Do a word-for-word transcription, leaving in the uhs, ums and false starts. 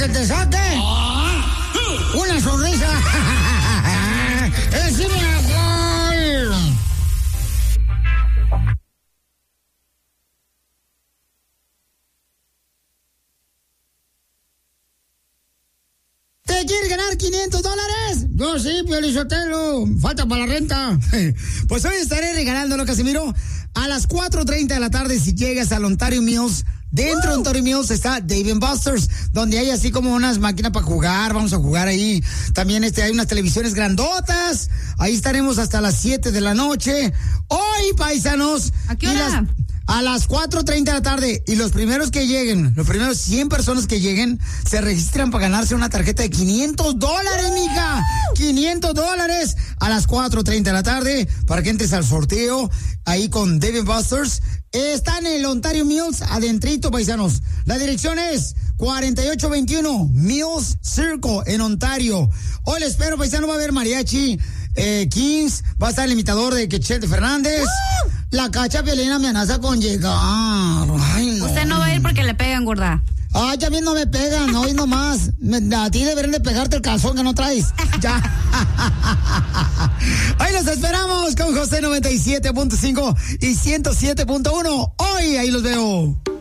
que te saque una sonrisa. ¡Es mi alcohol! ¿Te quieres ganar quinientos dólares? Yo sí, Piolizotelo. Falta para la renta. Pues hoy estaré regalándolo, Casimiro, a las cuatro treinta de la tarde si llegas al Ontario Mills. Dentro de Ontario Mills está Dave and Buster's, donde hay así como unas máquinas para jugar. Vamos a jugar ahí. También este, hay unas televisiones grandotas. Ahí estaremos hasta las siete de la noche. Hoy, paisanos. ¿A qué hora? Las, a las cuatro treinta de la tarde. Y los primeros que lleguen, los primeros cien personas que lleguen, se registran para ganarse una tarjeta de quinientos dólares, mija. quinientos dólares a las cuatro treinta de la tarde para que entres al sorteo ahí con Dave and Buster's. Está en el Ontario Mills, adentrito, paisanos. La dirección es cuarenta y ocho veintiuno Mills Circle en Ontario. Hoy les espero, paisano, va a haber mariachi, eh, Kings, va a estar el imitador de Quechete Fernández. ¡Uh! La Cacha Piolina me amenaza con llegar. Ay, no. Usted no va a ir porque le pegan, gorda. Ay, ya bien no me pegan, hoy nomás. Me, a ti deberían de pegarte el calzón que no traes. Ya. Ahí los esperamos con José noventa y siete punto cinco y ciento siete punto uno. Hoy ahí los veo.